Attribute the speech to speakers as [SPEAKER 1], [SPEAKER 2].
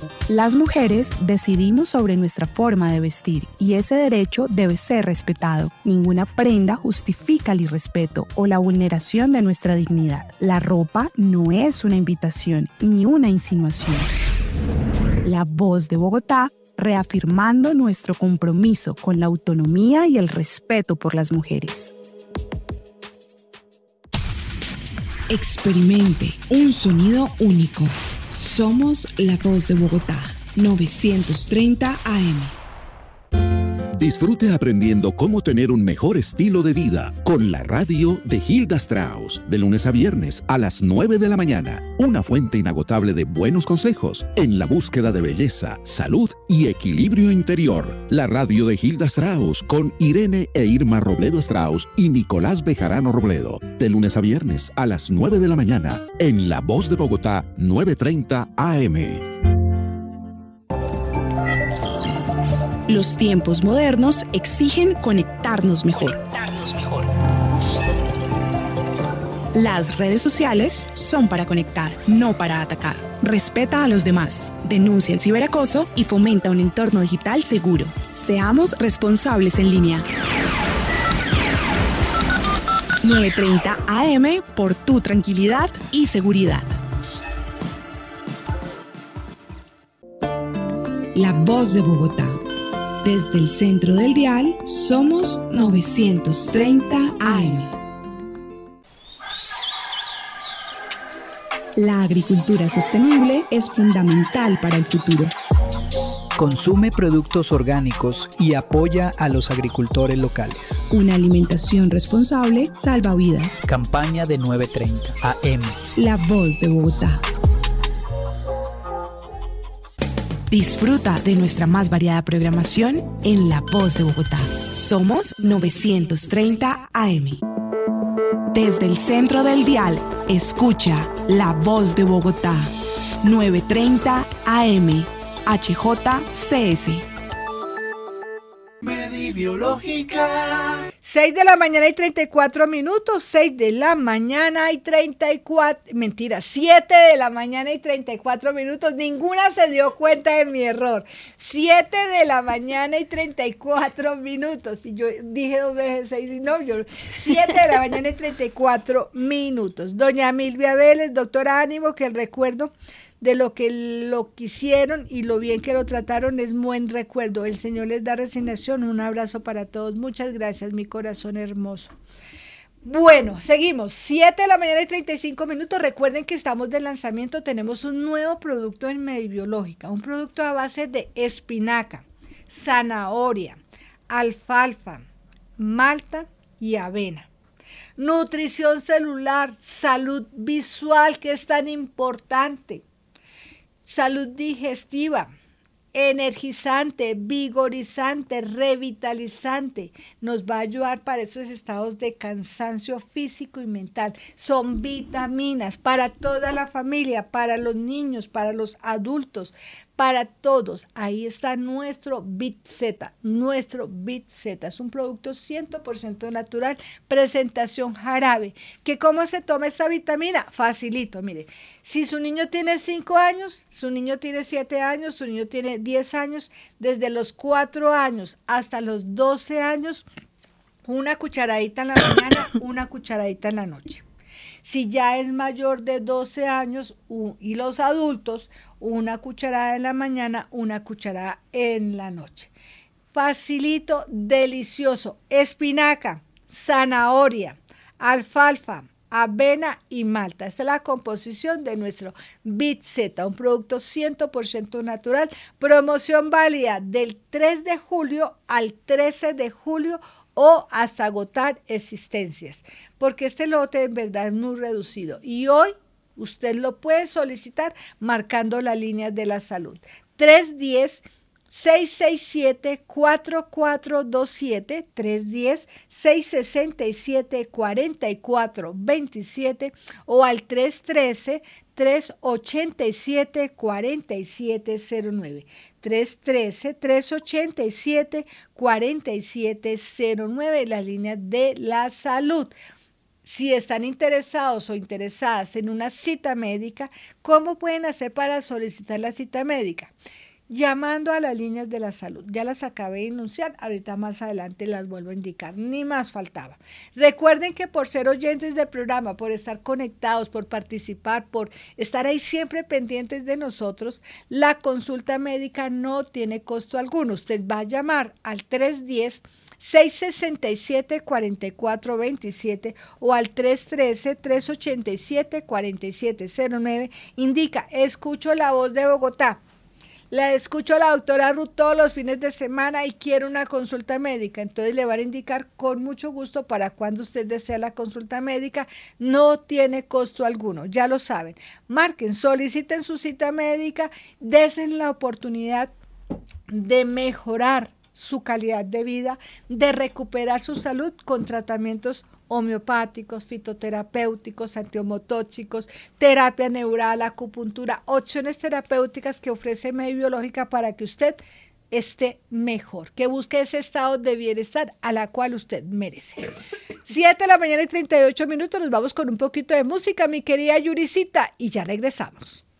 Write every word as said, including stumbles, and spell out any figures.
[SPEAKER 1] Las mujeres decidimos sobre nuestra forma de vestir y ese derecho debe ser respetado. Ninguna prenda justifica el irrespeto o la vulneración de nuestra dignidad. La ropa no es una invitación ni una insinuación. La Voz de Bogotá, reafirmando nuestro compromiso con la autonomía y el respeto por las mujeres.
[SPEAKER 2] Experimente un sonido único. Somos La Voz de Bogotá, novecientos treinta A M.
[SPEAKER 3] Disfrute aprendiendo cómo tener un mejor estilo de vida con la radio de Hilda Strauss, de lunes a viernes a las nueve de la mañana. Una fuente inagotable de buenos consejos en la búsqueda de belleza, salud y equilibrio interior. La radio de Hilda Strauss con Irene e Irma Robledo Strauss y Nicolás Bejarano Robledo, de lunes a viernes a las nueve de la mañana en La Voz de Bogotá, novecientos treinta A M.
[SPEAKER 2] Los tiempos modernos exigen conectarnos mejor.
[SPEAKER 1] Conectarnos mejor.
[SPEAKER 2] Las redes sociales son para conectar, no para atacar. Respeta a los demás, denuncia el ciberacoso y fomenta un entorno digital seguro. Seamos responsables en línea. novecientos treinta A M por tu tranquilidad y seguridad. La Voz de Bogotá. Desde el centro del dial, somos novecientos treinta A M. La agricultura sostenible es fundamental para el futuro.
[SPEAKER 4] Consume productos orgánicos y apoya a los agricultores locales.
[SPEAKER 2] Una alimentación responsable salva vidas.
[SPEAKER 4] Campaña de novecientos treinta A M.
[SPEAKER 2] La Voz de Bogotá. Disfruta de nuestra más variada programación en La Voz de Bogotá. Somos novecientos treinta A M. Desde el centro del dial, escucha La Voz de Bogotá. novecientos treinta A M. H J C S.
[SPEAKER 5] Medibiológica. seis de la mañana y treinta y cuatro minutos, seis de la mañana y treinta y cuatro, mentira, siete de la mañana y treinta y cuatro minutos, ninguna se dio cuenta de mi error, siete de la mañana y treinta y cuatro minutos, y yo dije dos veces seis, y no, yo, siete de la mañana y treinta y cuatro minutos. Doña Milvia Vélez, doctora, ánimo, que el recuerdo de lo que lo quisieron y lo bien que lo trataron es buen recuerdo. El Señor les da resignación. Un abrazo para todos. Muchas gracias, mi corazón hermoso. Bueno, seguimos. siete de la mañana y treinta y cinco minutos. Recuerden que estamos de lanzamiento. Tenemos un nuevo producto en Medibiológica. Un producto a base de espinaca, zanahoria, alfalfa, malta y avena. Nutrición celular, salud visual, que es tan importante. Salud digestiva, energizante, vigorizante, revitalizante. Nos va a ayudar para esos estados de cansancio físico y mental. Son vitaminas para toda la familia, para los niños, para los adultos, para todos. Ahí está nuestro BitZ, nuestro BitZ. Es un producto cien por ciento natural, presentación jarabe. ¿Que cómo se toma esta vitamina? Facilito, mire. Si su niño tiene cinco años, su niño tiene siete años, su niño tiene diez años, desde los cuatro años hasta los doce años, una cucharadita en la mañana, una cucharadita en la noche. Si ya es mayor de doce años uh, y los adultos, una cucharada en la mañana, una cucharada en la noche. Facilito, delicioso. Espinaca, zanahoria, alfalfa, avena y malta. Esta es la composición de nuestro BitZ, un producto cien por ciento natural. Promoción válida del tres de julio al trece de julio o hasta agotar existencias, porque este lote en verdad es muy reducido y hoy usted lo puede solicitar marcando las líneas de la salud. tres uno cero, seis seis siete, cuatro cuatro dos siete, tres uno cero, seis seis siete, cuatro cuatro dos siete o al tres uno tres, tres ocho siete, cuatro siete cero nueve. tres uno tres, tres ocho siete, cuatro siete cero nueve, la línea de la salud. si están interesados o interesadas en una cita médica, ¿cómo pueden hacer para solicitar la cita médica? Llamando a las líneas de la salud. Ya las acabé de enunciar, ahorita más adelante las vuelvo a indicar, ni más faltaba. Recuerden que por ser oyentes del programa, por estar conectados, por participar, por estar ahí siempre pendientes de nosotros, la consulta médica no tiene costo alguno. Usted va a llamar al tres uno cero, seis seis siete, cuatro cuatro dos siete o al tres uno tres, tres ocho siete, cuatro siete cero nueve, indica, escucho la voz de Bogotá. La escucho a la doctora Ruth todos los fines de semana y quiero una consulta médica. Entonces le van a indicar con mucho gusto para cuando usted desea la consulta médica. No tiene costo alguno, ya lo saben. Marquen, soliciten su cita médica, desen la oportunidad de mejorar su calidad de vida, de recuperar su salud con tratamientos homeopáticos, fitoterapéuticos, antiomotóxicos, terapia neural, acupuntura, opciones terapéuticas que ofrece Medio Biológica para que usted esté mejor, que busque ese estado de bienestar a la cual usted merece. siete de la mañana y treinta y ocho minutos, nos vamos con un poquito de música, mi querida Yuricita, y ya regresamos.